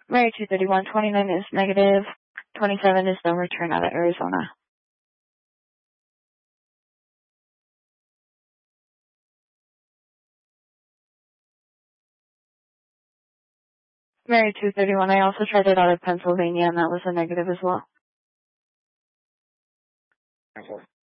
Mary 231, 29 is negative. 27 is no return out of Arizona. Mary 231, I also tried it out of Pennsylvania, and that was a negative as well. Okay.